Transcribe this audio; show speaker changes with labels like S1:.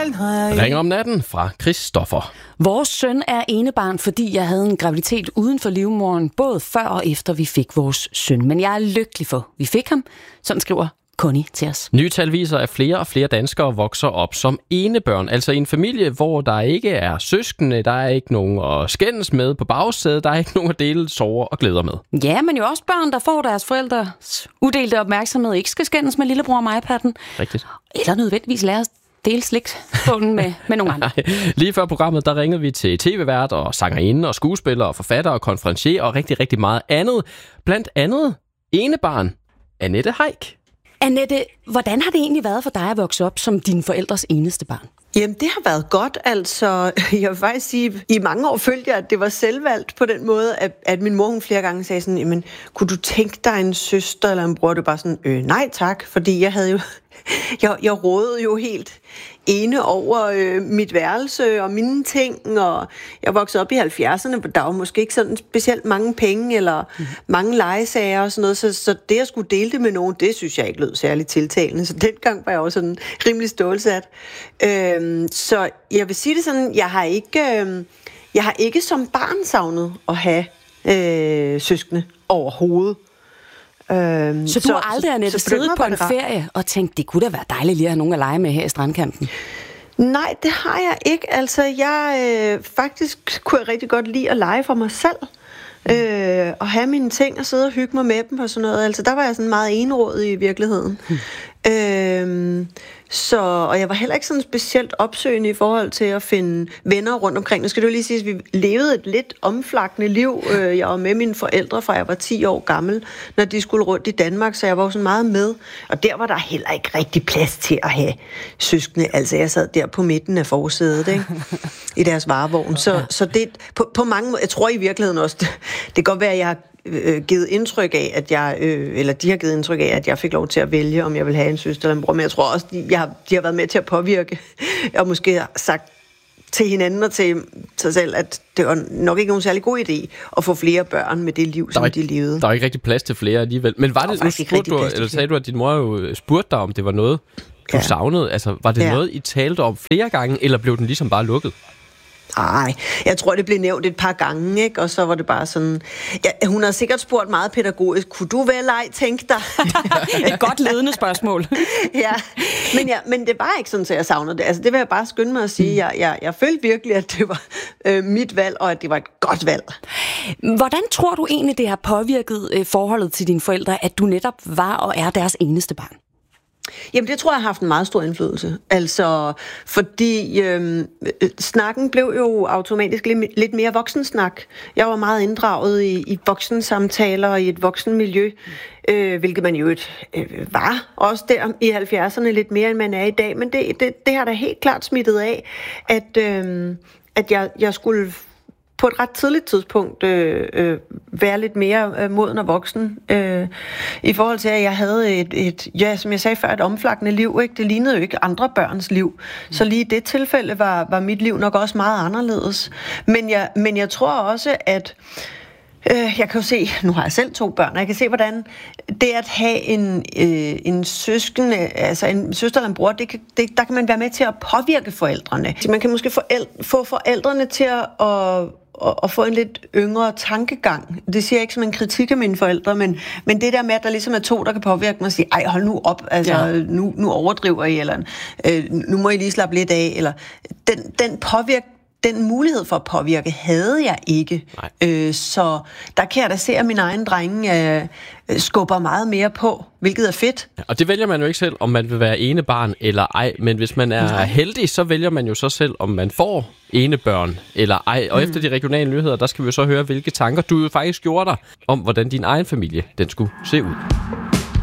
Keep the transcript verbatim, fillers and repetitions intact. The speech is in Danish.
S1: Ring om natten fra Christoffer.
S2: Vores søn er enebarn, fordi jeg havde en graviditet uden for livmoderen, både før og efter vi fik vores søn. Men jeg er lykkelig for, vi fik ham. Sådan skriver Connie til os.
S1: Nye tal viser, at flere og flere danskere vokser op som enebørn. Altså i en familie, hvor der ikke er søskende, der er ikke nogen at skændes med på bagsædet, der er ikke nogen at dele sorger og glæder med.
S2: Ja, men jo også børn, der får deres forældres uddelte opmærksomhed, ikke skal skændes med lillebror om iPad'en.
S1: Rigtigt.
S2: Eller nødvendigvis lære dele slikbunden med, med nogle andre.
S1: Lige før programmet, der ringede vi til tv-vært og sangerinde og skuespiller og forfatter og konferencier og rigtig, rigtig meget andet. Blandt andet enebarn Annette Heick.
S2: Annette, hvordan har det egentlig været for dig at vokse op som dine forældres eneste barn?
S3: Jamen, det har været godt, altså. Jeg vil faktisk sige, i mange år følte jeg, at det var selvvalgt på den måde, at, at min mor hun flere gange sagde sådan, jamen, kunne du tænke dig en søster eller en bror? Det var bare sådan, øh, nej tak, fordi jeg havde jo, jeg, jeg rådede jo helt ene over øh, mit værelse og mine ting, og jeg voksede op i halvfjerdserne, hvor der var måske ikke sådan specielt mange penge eller mm. mange legesager og sådan noget, så, så det at skulle dele det med nogen, det synes jeg ikke lød særligt tiltalende, så dengang var jeg også sådan rimelig stålsat. Øh, så jeg vil sige det sådan, jeg har ikke, øh, jeg har ikke som barn savnet at have øh, søskende overhovedet.
S2: Øhm, så du så, har aldrig, Annette, siddet på en ferie og tænkt, det kunne da være dejligt lige at have nogen at lege med her i strandkanten?
S3: Nej, det har jeg ikke. Altså, jeg øh, faktisk kunne jeg rigtig godt lide at lege for mig selv. Øh, og have mine ting og sidde og hygge mig med dem og sådan noget. Altså, der var jeg sådan meget enrådig i virkeligheden. Hmm. Øh, så, og jeg var heller ikke sådan specielt opsøgende i forhold til at finde venner rundt omkring. Nu skal du lige sige, at vi levede et lidt omflakkende liv. Jeg var med mine forældre, fra jeg var ti år gammel, når de skulle rundt i Danmark, så jeg var sådan meget med. Og der var der heller ikke rigtig plads til at have søskende. Altså, jeg sad der på midten af forsædet, ikke? I deres varevogn. Så, så det på, på mange måder, jeg tror i virkeligheden også, det, det kan godt være, at jeg har Øh, givet indtryk af, at jeg, øh, eller de har givet indtryk af, at jeg fik lov til at vælge, om jeg vil have en søster eller en bror, men jeg tror også, de, jeg har, de har været med til at påvirke, og måske har sagt til hinanden og til sig selv, at det var nok ikke nogen særlig god idé at få flere børn med det liv, som
S1: ikke,
S3: de levede.
S1: Der er ikke rigtig plads til flere alligevel. Men var det, nu spurgte du, eller sagde du, at din mor jo spurgte dig, om det var noget, du ja. savnede? Altså, var det ja. noget, I talte om flere gange, eller blev den ligesom bare lukket?
S3: Nej, jeg tror, det blev nævnt et par gange, ikke? Og så var det bare sådan... Ja, hun har sikkert spurgt meget pædagogisk, kunne du vel ej tænke dig?
S2: Et godt ledende spørgsmål.
S3: Ja, men, ja, men det var ikke sådan, at jeg savnede det. Altså, det vil jeg bare skynde mig at sige. Jeg, jeg, jeg følte virkelig, at det var øh, mit valg, og at det var et godt valg.
S2: Hvordan tror du egentlig, det har påvirket øh, forholdet til dine forældre, at du netop var og er deres eneste barn?
S3: Jamen, det tror jeg har haft en meget stor indflydelse. Altså, fordi øh, snakken blev jo automatisk lidt, lidt mere voksensnak. Jeg var meget inddraget i, i voksensamtaler og i et voksenmiljø, øh, hvilket man jo et, øh, var også der i halvfjerdserne lidt mere, end man er i dag. Men det, det, det har da helt klart smittet af, at, øh, at jeg, jeg skulle på et ret tidligt tidspunkt øh, øh, være lidt mere øh, moden og voksen. Øh, I forhold til, at jeg havde et, et, ja, som jeg sagde før, et omflakkende liv. Ikke? Det lignede jo ikke andre børns liv. Mm. Så lige i det tilfælde var, var mit liv nok også meget anderledes. Men jeg, men jeg tror også, at øh, jeg kan jo se, nu har jeg selv to børn, og jeg kan se, hvordan det at have en, øh, en søskende, altså en søster eller en bror, det kan, det, der kan man være med til at påvirke forældrene. Man kan måske forældre, få forældrene til at, at og, og få en lidt yngre tankegang. Det siger jeg ikke som en kritik af mine forældre, men, men det der med, at der ligesom er to, der kan påvirke mig og sige, ej, hold nu op, altså, ja. nu, nu overdriver I, eller øh, nu må I lige slappe lidt af, eller den, den påvirker, den mulighed for at påvirke havde jeg ikke. Øh, så der kan jeg da se, at min egen drenge øh, skubber meget mere på, hvilket er fedt.
S1: Og det vælger man jo ikke selv, om man vil være enebarn eller ej. Men hvis man er Nej. heldig, så vælger man jo så selv, om man får enebørn eller ej. Og mm. efter de regionale nyheder, der skal vi jo så høre, hvilke tanker du jo faktisk gjorde dig om, hvordan din egen familie den skulle se ud.